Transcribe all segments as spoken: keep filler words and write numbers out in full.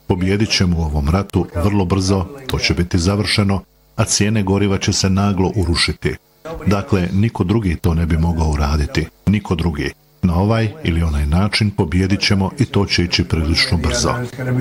Pobijedit ćemo u ovom ratu vrlo brzo, to će biti završeno, a cijene goriva će se naglo urušiti. Dakle, niko drugi to ne bi mogao uraditi. Niko drugi. Na ovaj ili onaj način pobijedit ćemo i to će ići prilično brzo.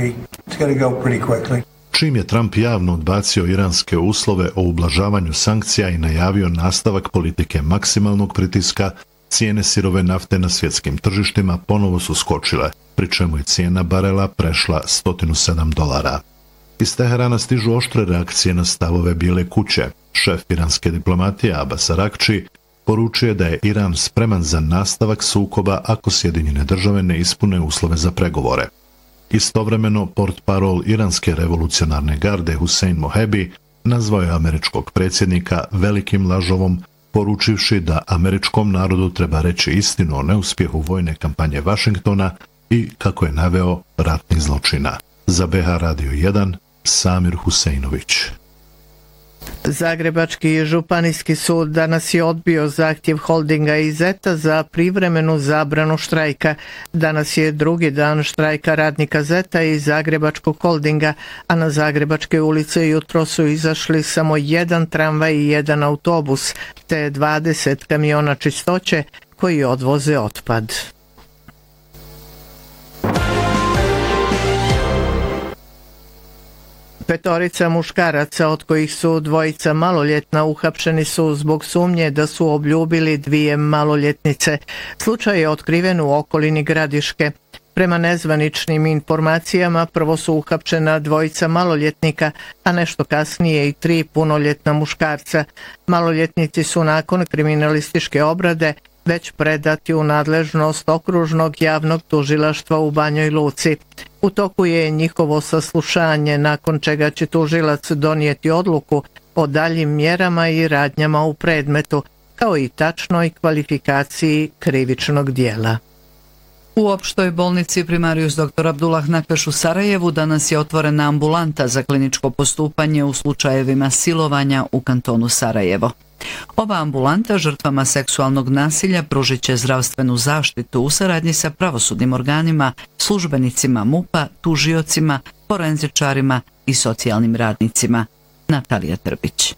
Čim je Trump javno odbacio iranske uslove o ublažavanju sankcija i najavio nastavak politike maksimalnog pritiska, cijene sirove nafte na svjetskim tržištima ponovo su skočile, pri čemu je cijena barela prešla sto sedam dolara. Iz Teherana stižu oštre reakcije na stavove Bijele kuće. Šef iranske diplomatije Abbas Araghči poručuje da je Iran spreman za nastavak sukoba ako Sjedinjene države ne ispune uslove za pregovore. Istovremeno, portparol iranske revolucionarne garde Hussein Mohebi nazvao je američkog predsjednika velikim lažovom, poručivši da američkom narodu treba reći istinu o neuspjehu vojne kampanje Vašingtona i, kako je naveo, ratnih zločina. Za B H Radio jedan, Samir Huseinović. Zagrebački županijski sud danas je odbio zahtjev holdinga I Z E T A za privremenu zabranu štrajka. Danas je drugi dan štrajka radnika Z E T A i Zagrebačkog holdinga, a na zagrebačke ulice jutro su izašli samo jedan tramvaj i jedan autobus, te dvadeset kamiona čistoće koji odvoze otpad. Petorica muškaraca, od kojih su dvojica maloljetna, uhapšeni su zbog sumnje da su obljubili dvije maloljetnice. Slučaj je otkriven u okolini Gradiške. Prema nezvaničnim informacijama prvo su uhapšena dvojica maloljetnika, a nešto kasnije i tri punoljetna muškarca. Maloljetnici su nakon kriminalističke obrade već predati u nadležnost okružnog javnog tužilaštva u Banjoj Luci. U toku je njihovo saslušanje, nakon čega će tužilac donijeti odluku o daljim mjerama i radnjama u predmetu, kao i tačnoj kvalifikaciji krivičnog dijela. U opštoj bolnici Primarius doktor Abdullah Nakpeš u Sarajevu danas je otvorena ambulanta za kliničko postupanje u slučajevima silovanja u kantonu Sarajevo. Ova ambulanta žrtvama seksualnog nasilja pružit će zdravstvenu zaštitu u saradnji sa pravosudnim organima, službenicima MUP-a, tužiocima, forenzičarima i socijalnim radnicima. Natalija Trbić.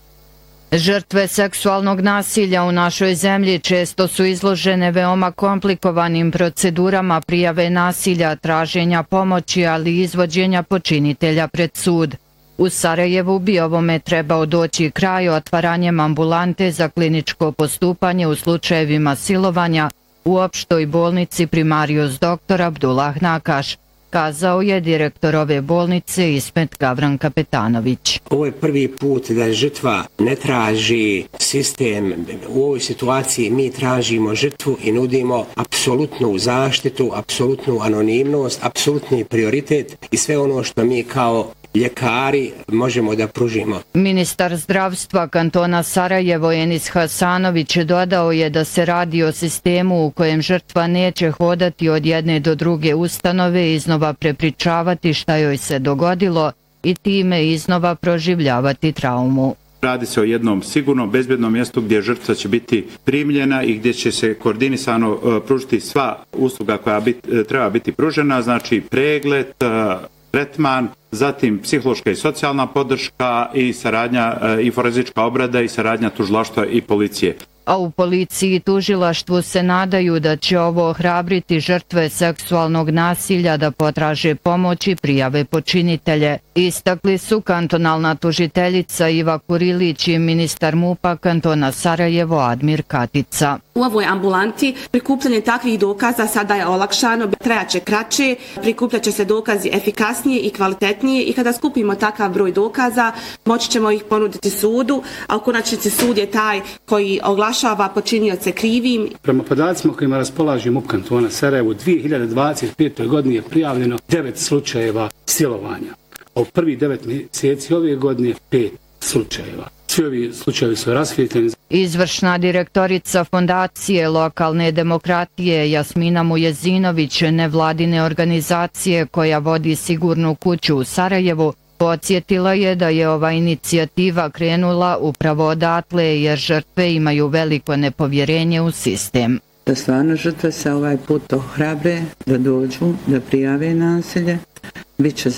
Žrtve seksualnog nasilja u našoj zemlji često su izložene veoma komplikovanim procedurama prijave nasilja, traženja pomoći, ali i izvođenja počinitelja pred sud. U Sarajevu bi ovome trebao doći kraj otvaranjem ambulante za kliničko postupanje u slučajevima silovanja u opštoj bolnici Primarius doktor Abdullah Nakaš, kazao je direktor ove bolnice Ismet Gavran Kapetanović. Ovo je prvi put da žrtva ne traži sistem. U ovoj situaciji mi tražimo žrtvu i nudimo apsolutnu zaštitu, apsolutnu anonimnost, apsolutni prioritet i sve ono što mi kao ljekari možemo da pružimo. Ministar zdravstva kantona Sarajevo Enis Hasanović dodao je da se radi o sistemu u kojem žrtva neće hodati od jedne do druge ustanove i iznova prepričavati šta joj se dogodilo i time iznova proživljavati traumu. Radi se o jednom sigurnom, bezbjednom mjestu gdje žrtva će biti primljena i gdje će se koordinisano pružiti sva usluga koja bit, treba biti pružena, znači pregled, tretman, zatim psihološka i socijalna podrška i saradnja i forenzička obrada i saradnja tužilaštva i policije. A u policiji i tužilaštvu se nadaju da će ovo ohrabriti žrtve seksualnog nasilja da potraže pomoć i prijave počinitelje. Istakli su kantonalna tužiteljica Iva Kurilić i ministar MUP-a kantona Sarajevo Admir Katica. U ovoj ambulanti prikupljanje takvih dokaza sada je olakšano, trajaće kraće, prikupljat će se dokazi efikasnije i kvalitetnije i kada skupimo takav broj dokaza moći ćemo ih ponuditi sudu, a u konačnici sud je taj koji oglašava počinioce krivim. Prema podacima kojima raspolaže MUP kantona Sarajevo, u dvije hiljade dvadeset pete. godini je prijavljeno devet slučajeva silovanja. A u prvih devet mjeseci ove godine pet slučajeva. Svi ovi slučajevi su rasvijetljeni. Izvršna direktorica Fondacije lokalne demokratije Jasmina Mujezinović, nevladine organizacije koja vodi Sigurnu kuću u Sarajevu, podsjetila je da je ova inicijativa krenula upravo odatle jer žrtve imaju veliko nepovjerenje u sistem. Da stvarno žrtve se ovaj put ohrabre, da dođu, da prijave nasilje. Biće